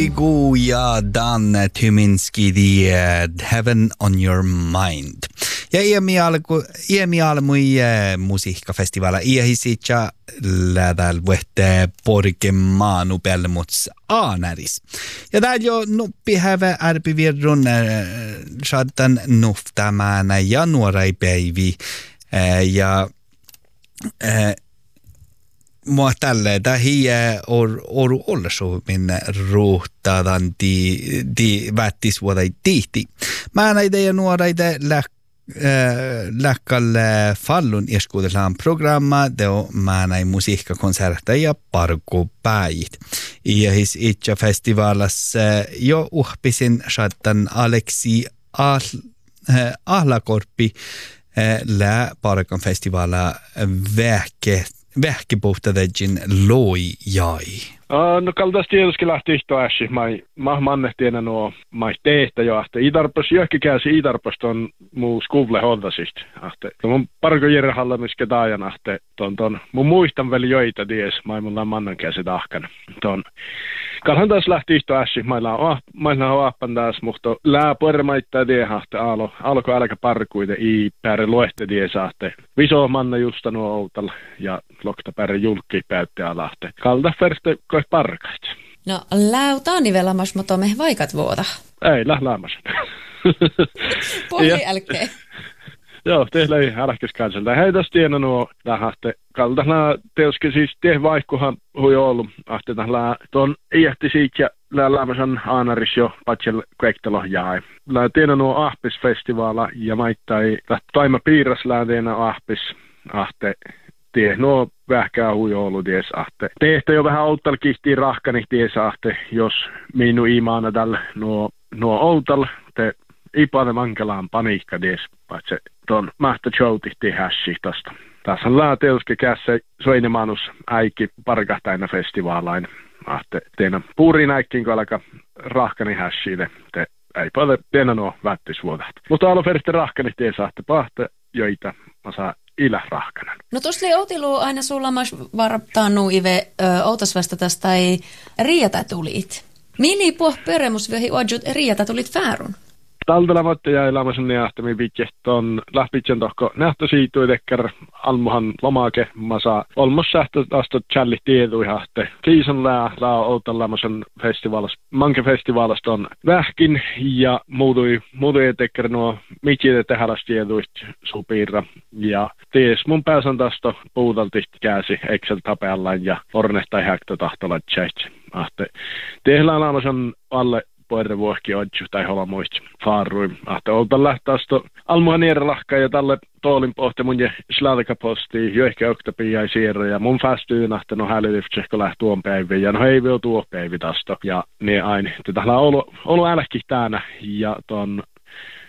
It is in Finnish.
Kygo ja Dan Tyminski, The Heaven on Your Mind. Ja iemi almui musiikkafestivaala iähisitja lädäl vuotte Porkemaanu pelmuts aanäris. Ja täällä jo nuppi hävä ärpivirrun saattan nuftamana januarai päivi ja mua tälle tähiä oru ollesu minne ruuhtadan di vättis vuodai tihti. Mä näitä ja nuoraita lähkalle fallun ieskuudellaan programma deo mä näin musiikkakonserta ja parkupäit. Ja his itse festivaalassa jo uhpisin saattan Aleksi Ahlakorpi lää parkan festivaala vähkipuhtadegin loi jai. No kaltaisi tietysti lähti ihtoäsi. Mä mannehtiin nuo mai teehtä jo. Itarpas johkikäsi Itarpas ton muu skuvle holdasist. Mun parko Jere Hallamiske taajan ton mun muistan vielä joita ties. Mä mulla mannan käsi tahkan. Kalhan taas lähti ihtoäsi. Mä on appan taas, mutta lää puermaittaa tiehahte alko älkä parkuite i pääre luehte tiesahte. Viso manna justa nuo outalla ja lokta pääre julkki päätti alahte. Kalta färste koi parkait. No läutaani vielä mutta me vaikat vuota. Ei, lählämäs. Pohji älkeen. Joo, teillä ei älkäs kansalta. Hei tästä tiedä nuo lähte. Kalta teoske siis teh vaikkuhan hui ollut. Ahte tällä tuon iähti siitä ja lämmäsän aanaris jo patsel kvektelo jäi. Tiedä nuo ahpisfestivaala ja maittai taima piirras lähteenä ahpis ahte. No vähkää huijoulu ties ahte. Tehtä jo vähän outal kihtiin rahkani ties ahte, jos minu imaana tällä nuo outal, te ipane mankelaan paniikka ties, paitsi ton mahta joutihti hässi tosta. Tässä on laateuski kässä soinemanus äikki parkahtaina festivaalain. Ahte teena puuriin äikkiin, kun alkaa rahkani hässiille, te ei paljon teena nuo vättisvuodat. Mutta aloferiste rahkani ties ahte pahte, joita mä saa ilä rahkanan. No tuossa oli outilu aina sulla mas varaptaannu ive outasvasta tästä ei riiata tulit. Mili puh pöremus vyöhi oadjut riiata tulit väärun? Taltella motte ja elämäsen nähtämi vitje ton lähtpitsen tohko nähtö siitu tekkär almuhan lomake masa olmos sähtö astot challi tieduihahte. Kiisan lää outan lämmösen festivaalas, manke festivaalas ton vähkin ja muutui tekkär nuo mitjide tehäläs tieduit supiirra. Ja ties mun pääsän tästä puutalti käsi Excel tapeallaan ja ornehtai häktö tahtola tseitsi. Tehdään lämmösen alle poire vuohki odju tai holamoit faarui. Olta lähtästä almuhan nierlahka ja tälle toolin pohti mun ja sladakaposti jo ehkä oktapi jäi siirre ja mun fästyyn no hälytyksehko lähtuon päivin ja no ei vielä tuo päivi tästä ja ne aina tällä olo älkki tänä ja ton